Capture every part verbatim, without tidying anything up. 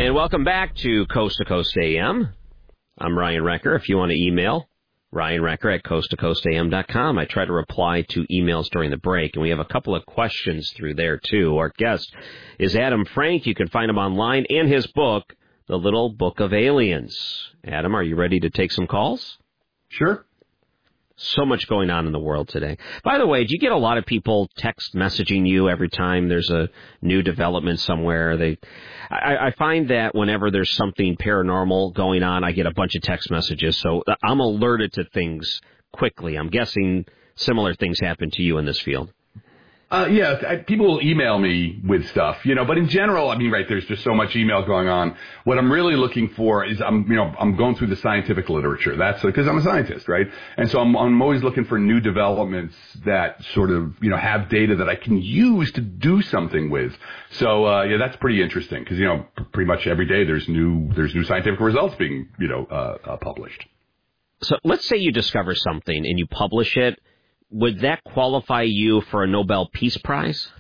And welcome back to Coast to Coast A M. I'm Ryan Recker. If you want to email, Ryan Recker at coast to coast a m dot com. I try to reply to emails during the break, and we have a couple of questions through there, too. Our guest is Adam Frank. You can find him online and his book, The Little Book of Aliens. Adam, are you ready to take some calls? Sure. So much going on in the world today. By the way, do you get a lot of people text messaging you every time there's a new development somewhere? They, I, I find that whenever there's something paranormal going on, I get a bunch of text messages. So I'm alerted to things quickly. I'm guessing similar things happen to you in this field. Uh, yeah, I, people will email me with stuff, you know, but in general, I mean, right, there's just so much email going on. What I'm really looking for is I'm, you know, I'm going through the scientific literature. That's because I'm a scientist, right? And so I'm, I'm always looking for new developments that sort of, you know, have data that I can use to do something with. So, uh, yeah, that's pretty interesting because, you know, pretty much every day there's new, there's new scientific results being, you know, uh, uh, published. So let's say you discover something and you publish it. Would that qualify you for a Nobel Peace Prize?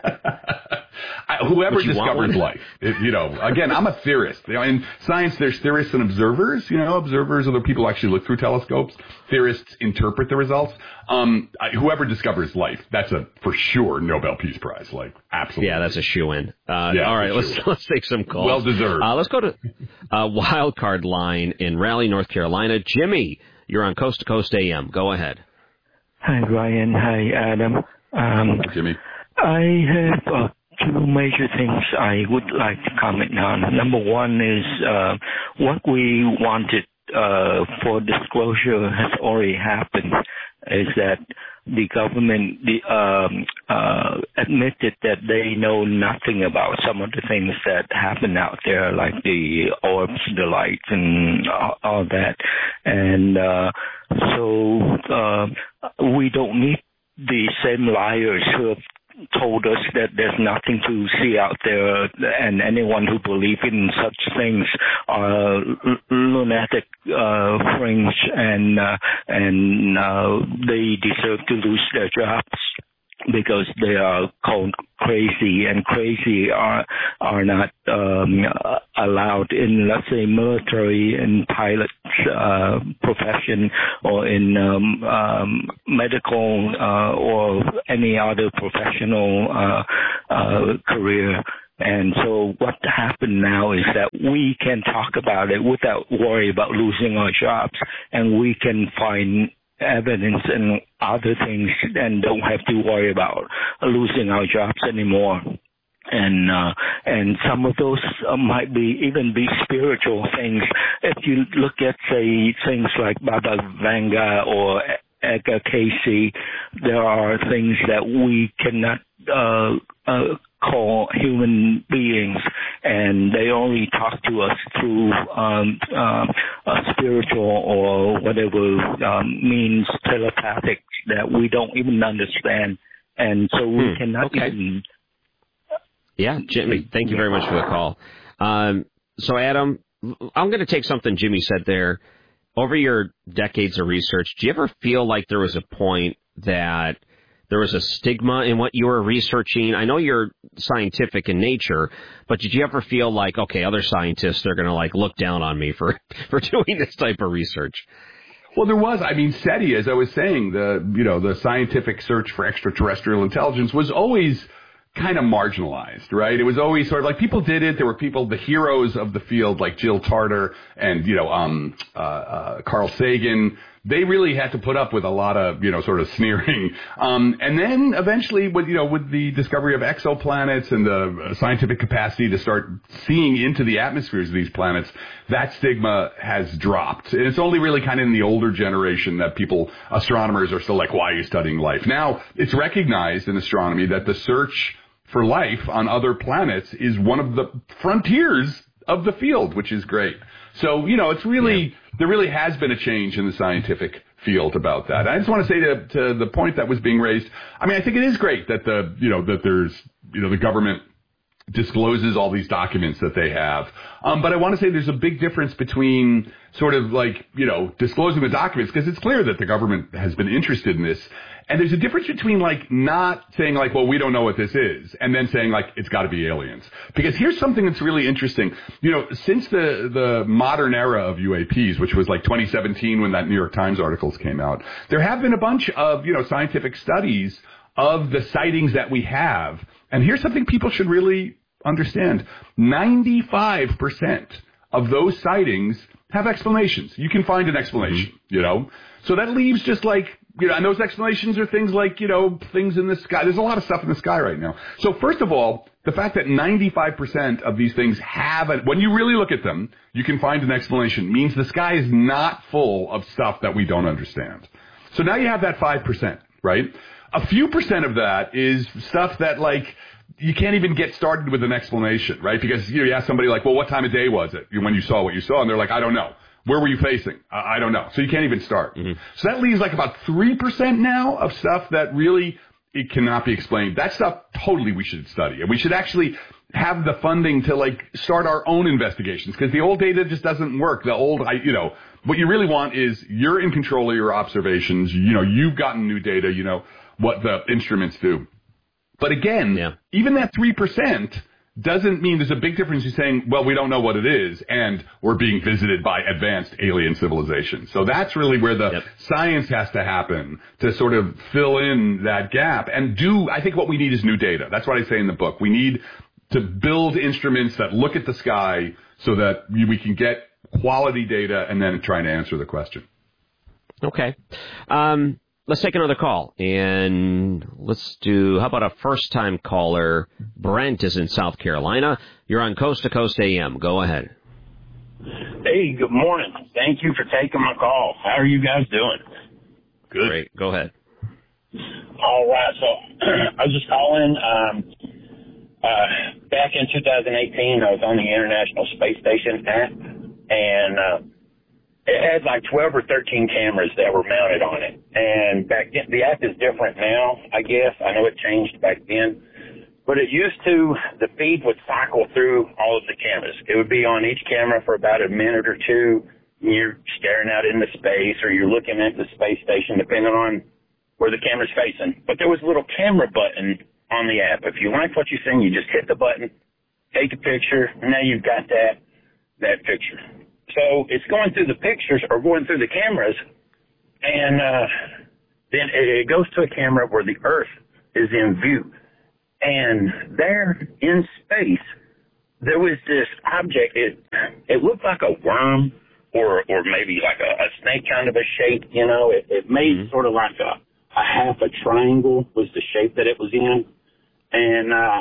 Whoever discovers life, it, you know, again, I'm a theorist. You know, in science, there's theorists and observers. You know, observers are the people who actually look through telescopes. Theorists interpret the results. Um, I, whoever discovers life, that's a for sure Nobel Peace Prize. Like, absolutely. Yeah, that's a shoo-in. Uh, yeah, all right, let's let's take some calls. Well deserved. Uh, let's go to uh, wild card line in Raleigh, North Carolina. Jimmy, you're on Coast to Coast A M. Go ahead. Hi, Ryan. Hi, Adam. Um, Hi, Jimmy. I have uh, two major things I would like to comment on. Number one is uh, what we wanted uh, for disclosure has already happened, is that the government the, um, uh, admitted that they know nothing about some of the things that happen out there, like the orbs, the lights, and all, all that. And uh, so uh, we don't need the same liars who have told us that there's nothing to see out there, and anyone who believes in such things are l- lunatic uh, fringe, and uh, and uh, they deserve to lose their jobs because they are called crazy, and crazy are are not um, allowed in, let's say, military and pilot uh, profession, or in um, um, medical uh, or any other professional uh, uh, career. And so what happened now is that we can talk about it without worry about losing our jobs, and we can find evidence and other things and don't have to worry about losing our jobs anymore. And uh, and some of those uh, might be even be spiritual things. If you look at, say, things like Baba Vanga or Edgar Cayce, there are things that we cannot uh, uh, call human beings, and they only talk to us through um, uh, a spiritual or whatever um, means, telepathic, that we don't even understand, and so we hmm. cannot okay. even. Yeah, Jimmy, thank you very much for the call. Um, so, Adam, I'm going to take something Jimmy said there. Over your decades of research, do you ever feel like there was a point that there was a stigma in what you were researching? I know you're scientific in nature, but did you ever feel like, okay, other scientists, they're going to like look down on me for, for doing this type of research? Well, there was. I mean, SETI, as I was saying, the, you know, the scientific search for extraterrestrial intelligence was always kind of marginalized, right? It was always sort of like people did it. There were people, the heroes of the field, like Jill Tarter and, you know, um, uh, uh, Carl Sagan. They really had to put up with a lot of, you know, sort of sneering. Um, and then eventually with, you know, with the discovery of exoplanets and the scientific capacity to start seeing into the atmospheres of these planets, that stigma has dropped. And it's only really kind of in the older generation that people, astronomers are still like, why are you studying life? Now, it's recognized in astronomy that the search for life on other planets is one of the frontiers of the field, which is great. So, you know, it's really, yeah. there really has been a change in the scientific field about that. I just want to say to, to the point that was being raised, I mean, I think it is great that the, you know, that there's, you know, the government discloses all these documents that they have. Um, but I want to say there's a big difference between sort of like, you know, disclosing the documents, because it's clear that the government has been interested in this. And there's a difference between like not saying like, well, we don't know what this is, and then saying like, it's got to be aliens. Because here's something that's really interesting. You know, since the, the modern era of U A Ps, which was like twenty seventeen when that New York Times articles came out, there have been a bunch of, you know, scientific studies of the sightings that we have. And here's something people should really understand. ninety-five percent of those sightings have explanations. You can find an explanation, mm-hmm. you know? So that leaves just like, you know, and those explanations are things like, you know, things in the sky. There's a lot of stuff in the sky right now. So first of all, the fact that ninety-five percent of these things have, a, when you really look at them, you can find an explanation, means the sky is not full of stuff that we don't understand. So now you have that five percent, right? A few percent of that is stuff that, like, you can't even get started with an explanation, right? Because, you know, you ask somebody like, well, what time of day was it when you saw what you saw? And they're like, I don't know. Where were you facing? I, I don't know. So you can't even start. Mm-hmm. So that leaves like about three percent now of stuff that really it cannot be explained. That stuff totally we should study. And we should actually have the funding to, like, start our own investigations, because the old data just doesn't work. The old, I, you know, what you really want is you're in control of your observations. You know, you've gotten new data, you know, what the instruments do. But again, yeah. even that three percent doesn't mean there's a big difference in saying, well, we don't know what it is, and we're being visited by advanced alien civilization. So that's really where the yep. science has to happen to sort of fill in that gap. And do, I think what we need is new data. That's what I say in the book. We need to build instruments that look at the sky so that we can get quality data and then try to answer the question. Okay. Um, Let's take another call, and let's do, how about a first-time caller? Brent is in South Carolina. You're on Coast to Coast A M. Go ahead. Hey, good morning. Thank you for taking my call. How are you guys doing? Good. Great. Go ahead. All right. So I was just calling. Um, uh, back in two thousand eighteen, I was on the International Space Station app, and uh, it had like twelve or thirteen cameras that were mounted on it. And back then, the app is different now, I guess. I know it changed back then. But it used to, the feed would cycle through all of the cameras. It would be on each camera for about a minute or two. And you're staring out into space, or you're looking at the space station, depending on where the camera's facing. But there was a little camera button on the app. If you like what you see, you just hit the button, take a picture, and now you've got that, that picture. So it's going through the pictures or going through the cameras, and uh, then it goes to a camera where the Earth is in view. And there in space, there was this object. It it looked like a worm or or maybe like a, a snake kind of a shape. You know, it, it made mm-hmm. sort of like a, a half a triangle was the shape that it was in. And uh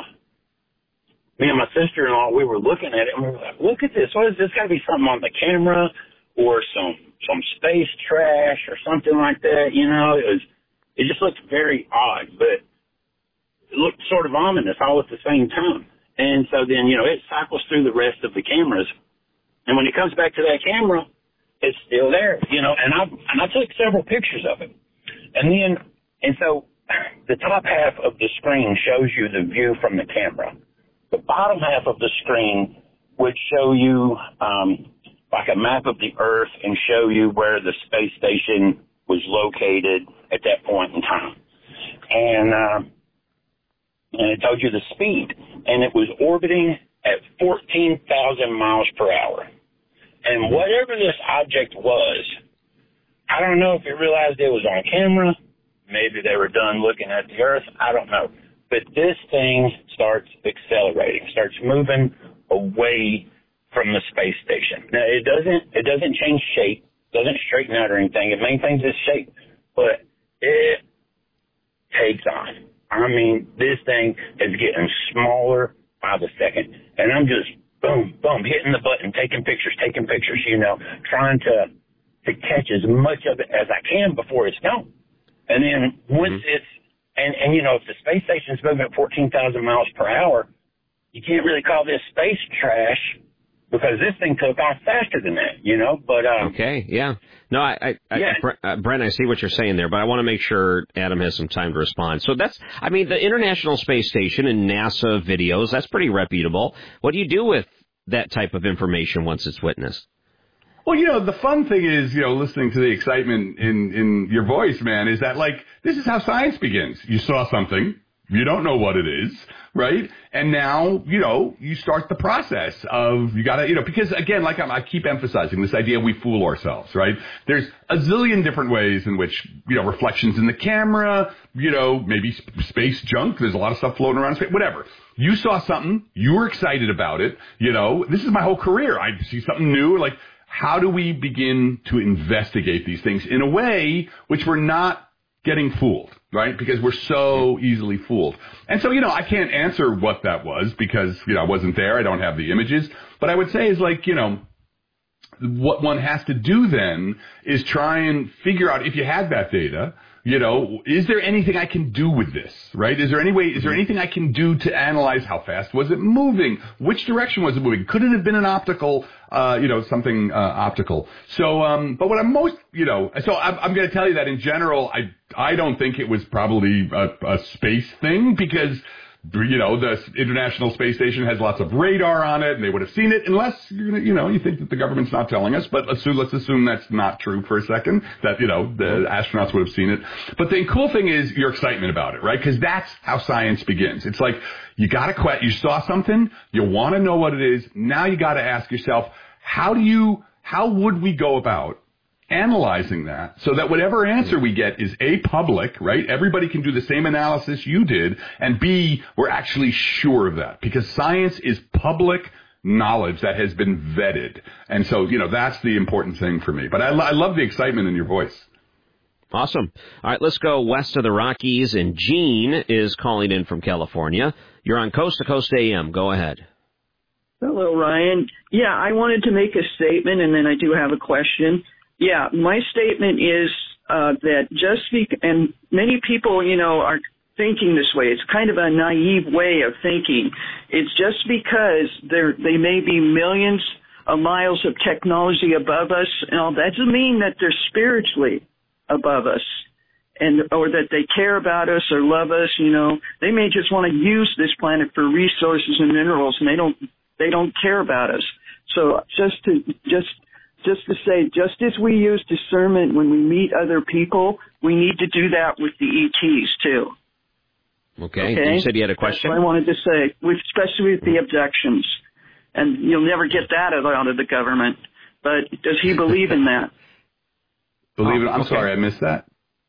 me and my sister-in-law, we were looking at it, and we were like, look at this. What is this? Got to be something on the camera or some some space trash or something like that. You know, it was it just looked very odd, but it looked sort of ominous all at the same time. And so then, you know, it cycles through the rest of the cameras. And when it comes back to that camera, it's still there, you know, and I and I took several pictures of it. And then, and so the top half of the screen shows you the view from the camera. The bottom half of the screen would show you um, like a map of the Earth and show you where the space station was located at that point in time. And, uh, and it told you the speed. And it was orbiting at fourteen thousand miles per hour. And whatever this object was, I don't know if it realized it was on camera. Maybe they were done looking at the Earth. I don't know. But this thing starts accelerating, starts moving away from the space station. Now, it doesn't, it doesn't change shape, doesn't straighten out or anything. It maintains its shape, but it takes on. I mean, this thing is getting smaller by the second, and I'm just boom, boom, hitting the button, taking pictures, taking pictures, you know, trying to, to catch as much of it as I can before it's gone. And then once mm-hmm. it's, And, and, you know, if the space station's moving at fourteen thousand miles per hour, you can't really call this space trash because this thing took off faster than that, you know. But um, okay, yeah, no, I, I, yeah. I, Brent, I see what you're saying there, but I want to make sure Adam has some time to respond. So that's, I mean, the International Space Station and NASA videos, that's pretty reputable. What do you do with that type of information once it's witnessed? Well, you know, the fun thing is, you know, listening to the excitement in, in your voice, man, is that, like, this is how science begins. You saw something. You don't know what it is, right? And now, you know, you start the process of, you gotta, you know, because again, like I'm, I keep emphasizing this idea we fool ourselves, right? There's a zillion different ways in which, you know, reflections in the camera, you know, maybe sp- space junk. There's a lot of stuff floating around space, whatever. You saw something. You were excited about it. You know, this is my whole career. I see something new. Like, how do we begin to investigate these things in a way which we're not getting fooled, right? Because we're so easily fooled. And so, you know, I can't answer what that was because, you know, I wasn't there. I don't have the images. But I would say is like, you know, what one has to do then is try and figure out if you had that data, you know, is there anything I can do with this, right? Is there any way, is there anything I can do to analyze how fast was it moving? Which direction was it moving? Could it have been an optical, uh, you know, something, uh, optical? So, um, but what I'm most, you know, so I'm, I'm going to tell you that in general, I, I don't think it was probably a, a space thing because, you know, the International Space Station has lots of radar on it, and they would have seen it, unless, you know, you think that the government's not telling us. But assume, let's assume that's not true for a second, that, you know, the astronauts would have seen it. But the cool thing is your excitement about it, right? Because that's how science begins. It's like, you got to quit. You saw something, you want to know what it is. Now you got to ask yourself, how do you, how would we go about analyzing that so that whatever answer we get is A, public, right? Everybody can do the same analysis you did, and B, we're actually sure of that because science is public knowledge that has been vetted. And so, you know, that's the important thing for me. But I, I love the excitement in your voice. Awesome. All right, let's go west of the Rockies, and Gene is calling in from California. You're on Coast to Coast A M. Go ahead. Hello, Ryan. Yeah, I wanted to make a statement, and then I do have a question. Yeah, my statement is uh, that just be- and many people, you know, are thinking this way. It's kind of a naive way of thinking. It's just because there they may be millions of miles of technology above us, and all that doesn't mean that they're spiritually above us, and or that they care about us or love us. You know, they may just want to use this planet for resources and minerals, and they don't they don't care about us. So just to just Just to say, just as we use discernment when we meet other people, we need to do that with the E Ts, too. Okay. okay? You said you had a question? That's what I wanted to say, with, especially with the abductions. And you'll never get that out of the government. But does he believe in that? Believe it? Oh, I'm okay. sorry, I missed that.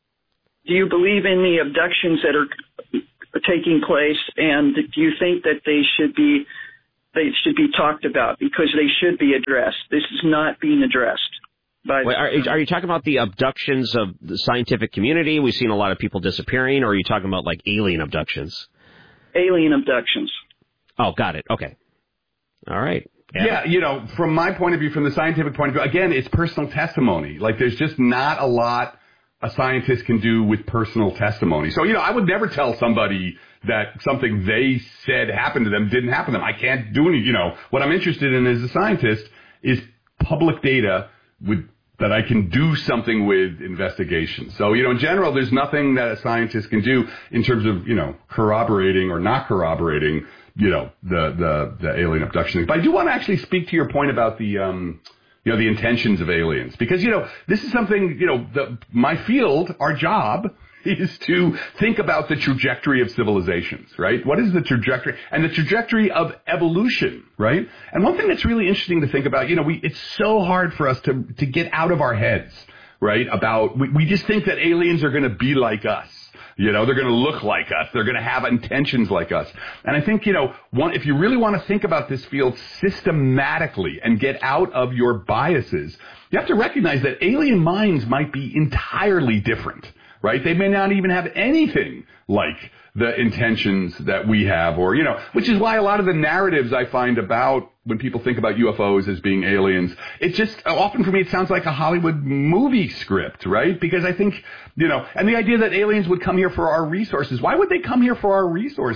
Do you believe in the abductions that are taking place, and do you think that they should be they should be talked about because they should be addressed? This is not being addressed. By Wait, are, are you talking about the abductions of the scientific community? We've seen a lot of people disappearing, or are you talking about like alien abductions? Alien abductions. Oh, got it. Okay. All right. Yeah. yeah, you know, from my point of view, from the scientific point of view, again, it's personal testimony. Like, there's just not a lot a scientist can do with personal testimony. So, you know, I would never tell somebody that something they said happened to them didn't happen to them. I can't do any, you know, what I'm interested in as a scientist is public data with that I can do something with investigation. So, you know, in general, there's nothing that a scientist can do in terms of, you know, corroborating or not corroborating, you know, the, the, the alien abduction thing. But I do want to actually speak to your point about the, um, you know, the intentions of aliens. Because, you know, this is something, you know, the, my field, our job is to think about the trajectory of civilizations, right? What is the trajectory? And the trajectory of evolution, right? And one thing that's really interesting to think about, you know, we, it's so hard for us to, to get out of our heads, right? About, we, we just think that aliens are going to be like us. You know, they're going to look like us. They're going to have intentions like us. And I think, you know, one, if you really want to think about this field systematically and get out of your biases, you have to recognize that alien minds might be entirely different, right? They may not even have anything like the intentions that we have, or, you know, which is why a lot of the narratives I find about when people think about U F Os as being aliens, it just, often for me, it sounds like a Hollywood movie script, right? Because I think, you know, and the idea that aliens would come here for our resources, why would they come here for our resources?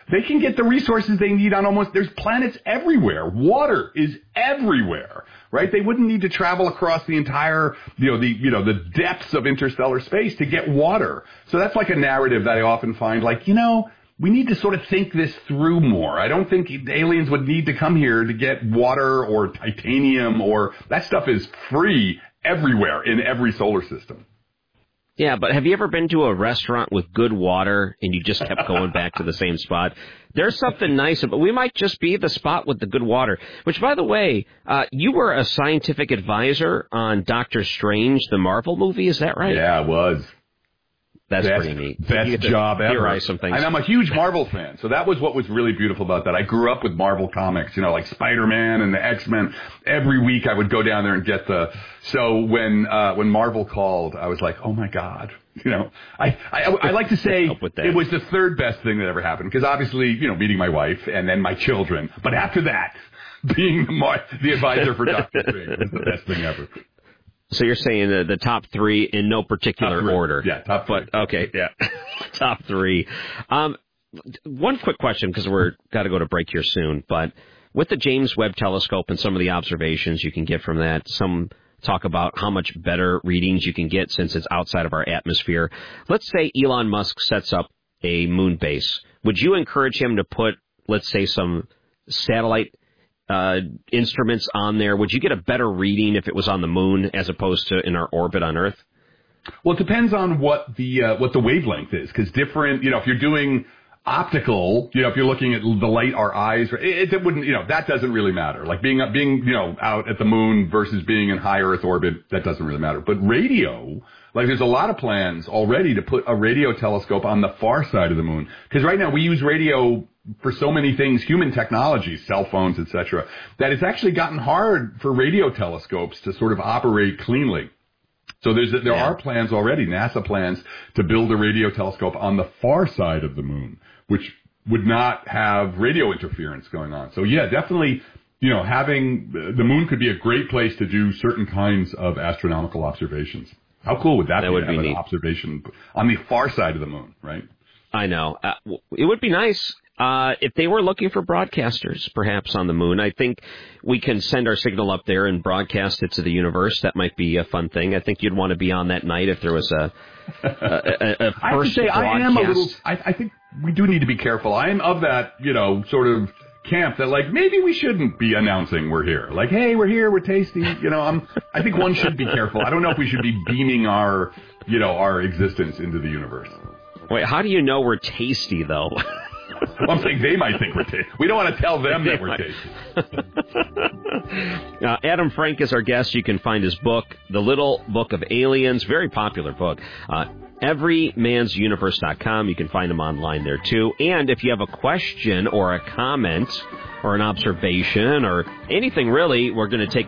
They can get the resources they need on almost, there's planets everywhere. Water is everywhere, right? They wouldn't need to travel across the entire, you know, the, you know, the depths of interstellar space to get water. So that's like a narrative that I often find, like, you know, we need to sort of think this through more. I don't think aliens would need to come here to get water or titanium or, that stuff is free everywhere in every solar system. Yeah, but have you ever been to a restaurant with good water and you just kept going back to the same spot? There's something nice, but we might just be the spot with the good water. Which, by the way, uh, you were a scientific advisor on Doctor Strange, the Marvel movie, is that right? Yeah, it was. That's best, pretty neat. Best job ever. Theorize some things. And I'm a huge Marvel fan, so that was what was really beautiful about that. I grew up with Marvel comics, you know, like Spider-Man and the X-Men. Every week I would go down there and get the. So when uh, when Marvel called, I was like, oh my God, you know. I I, I like to say it was the third best thing that ever happened because obviously, you know, meeting my wife and then my children. But after that, being the, the advisor for Doctor Strange was the best thing ever. So you're saying the, the top three in no particular order. Yeah, top three. But, okay, yeah, top three. Um, one quick question, because we're got to go to break here soon. But with the James Webb Telescope and some of the observations you can get from that, some talk about how much better readings you can get since it's outside of our atmosphere. Let's say Elon Musk sets up a moon base. Would you encourage him to put, let's say, some satellite Uh, instruments on there? Would you get a better reading if it was on the moon as opposed to in our orbit on Earth? Well, it depends on what the uh, what the wavelength is, because different, you know, if you're doing optical, you know, if you're looking at the light our eyes, it, it wouldn't, you know, that doesn't really matter. Like being being you know out at the moon versus being in high Earth orbit, that doesn't really matter. But radio, like there's a lot of plans already to put a radio telescope on the far side of the moon, because right now we use radio for so many things, human technology, cell phones, et cetera, that it's actually gotten hard for radio telescopes to sort of operate cleanly. So there's there yeah. are plans already, NASA plans, to build a radio telescope on the far side of the moon, which would not have radio interference going on. So yeah, definitely, you know, having the moon could be a great place to do certain kinds of astronomical observations. How cool would that, that be? Would to be have neat. An observation on the far side of the moon, right? I know. Uh, it would be nice. Uh, if they were looking for broadcasters, perhaps on the moon, I think we can send our signal up there and broadcast it to the universe. That might be a fun thing. I think you'd want to be on that night if there was a, a, a, a first I have to say, broadcast. I am a little. I, I think we do need to be careful. I am of that, you know, sort of camp that like maybe we shouldn't be announcing we're here. Like, hey, we're here, we're tasty. You know, I'm. I think one should be careful. I don't know if we should be beaming our, you know, our existence into the universe. Wait, how do you know we're tasty though? Well, I'm saying they might think we're tasty. We don't want to tell them that we're tasty. uh, Adam Frank is our guest. You can find his book, The Little Book of Aliens, very popular book. Uh, every mans universe dot com. You can find him online there, too. And if you have a question or a comment or an observation or anything, really, we're going to take